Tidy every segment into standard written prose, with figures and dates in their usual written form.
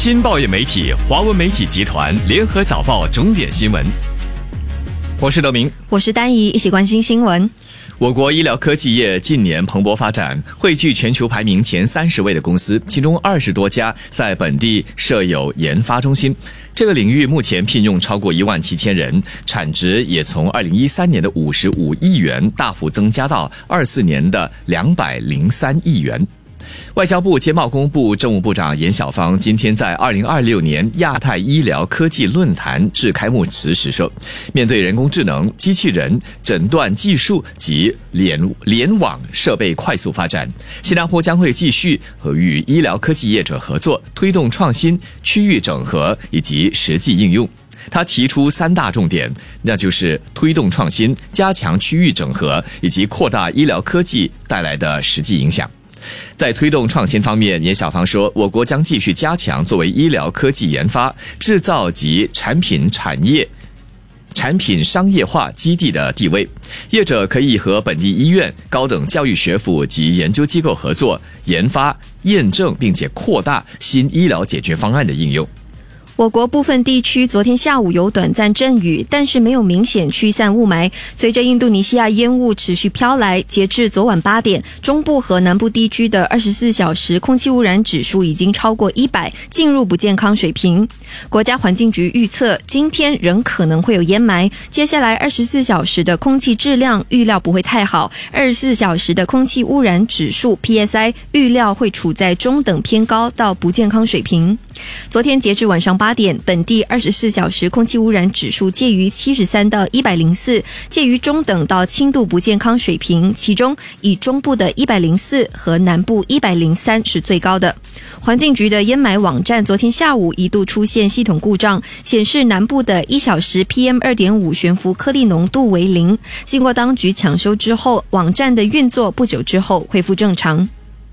新报业媒体华文媒体集团联合早报重点新闻。我是德明， 我是丹怡，一起关心新闻。 我国医疗科技业近年蓬勃发展，汇聚全球排名前30位的公司，其中20多家在本地设有研发中心。这个领域目前聘用超过17000人，产值也从2013年的55亿元大幅增加到24年的203亿元。外交部经贸工部政务部长严晓芳今天在2026年亚太医疗科技论坛致开幕词时说，面对人工智能、机器人、诊断技术及联网设备快速发展，新加坡将会继续与医疗科技业者合作，推动创新、区域整合以及实际应用。他提出3大重点，那就是推动创新、加强区域整合以及扩大医疗科技带来的实际影响。在推动创新方面，严晓芳说，我国将继续加强作为医疗科技研发、制造及产品商业化基地的地位，业者可以和本地医院、高等教育学府及研究机构合作，研发、验证并且扩大新医疗解决方案的应用。 我国部分地区昨天下午有短暂阵雨，但是没有明显驱散雾霾。随着印度尼西亚烟雾持续飘来，截至昨晚8点，中部和南部地区的24小时空气污染指数已经超过100，进入不健康水平。国家环境局预测，今天仍可能会有烟霾，接下来24小时的空气质量预料不会太好，24小时的空气污染指数 PSI 预料会处在中等偏高到不健康水平。昨天截至晚上8点，本地24小时空气污染指数介于73到104，介于中等到轻度不健康水平，其中以中部的104和南部103是最高的。环境局的烟霾网站昨天下午一度出现系统故障，显示南部的1小时 PM2.5 悬浮颗粒浓度为0，经过当局抢修之后，网站的运作不久之后恢复正常。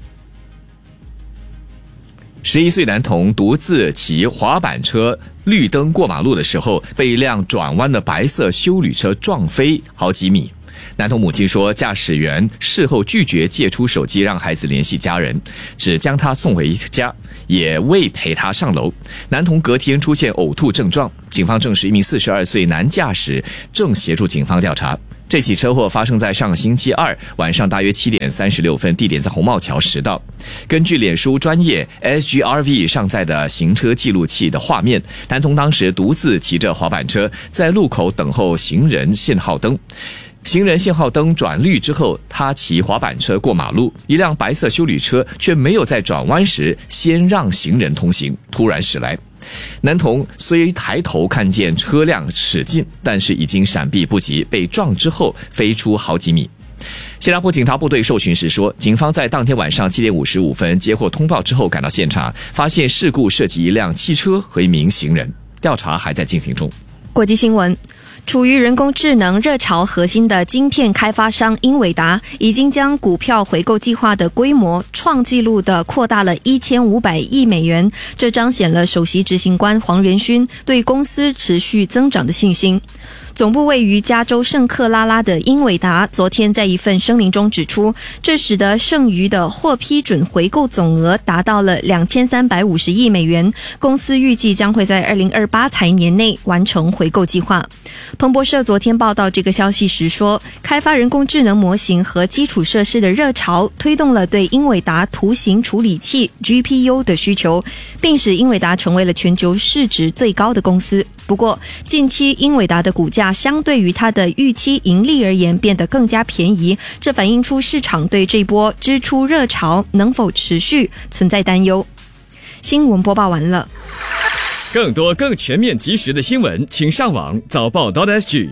11岁男童独自骑滑板车绿灯过马路的时候，被一辆转弯的白色休旅车撞飞好几米。男童母亲说，驾驶员事后拒绝借出手机让孩子联系家人，只将他送回家，也未陪他上楼。男童隔天出现呕吐症状，警方证实一名42岁男驾驶正协助警方调查。这起车祸发生在上星期2晚上大约7点36分，地点在红帽桥10道。根据脸书专业 SGRV 上载的行车记录器的画面，男童当时独自骑着滑板车在路口等候行人信号灯。行人信号灯转绿之后，他骑滑板车过马路，一辆白色休旅车却没有在转弯时先让行人通行，突然驶来。男童虽抬头看见车辆驶近，但是已经闪避不及，被撞之后飞出好几米。新加坡警察部队受询时说，警方在当天晚上7点55分接获通报之后赶到现场，发现事故涉及一辆汽车和一名行人，调查还在进行中。 国际新闻，处于人工智能热潮核心的晶片开发商英伟达已经将股票回购计划的规模创纪录的扩大了1500亿美元，这彰显了首席执行官黄仁勋对公司持续增长的信心。总部位于加州圣克拉拉的英伟达昨天在一份声明中指出，这使得剩余的获批准回购总额达到了2350亿美元，公司预计将会在2028财年内完成回购计划。彭博社昨天报道这个消息时说，开发人工智能模型和基础设施的热潮推动了对英伟达图形处理器 GPU 的需求，并使英伟达成为了全球市值最高的公司。不过，近期英伟达的股价相对于它的预期盈利而言变得更加便宜，这反映出市场对这波支出热潮能否持续存在担忧。新闻播报完了。 更多更全面及时的新闻，请上网早报 .sg。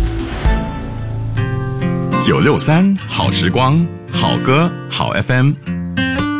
963好时光，好歌好 FM。